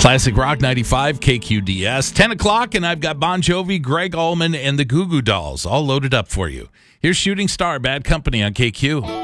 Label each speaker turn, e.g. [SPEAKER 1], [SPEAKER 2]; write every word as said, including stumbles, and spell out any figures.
[SPEAKER 1] Classic Rock ninety-five, K Q D S. ten o'clock, and I've got Bon Jovi, Greg Allman, and the Goo Goo Dolls all loaded up for you. Here's Shooting Star, Bad Company on K Q.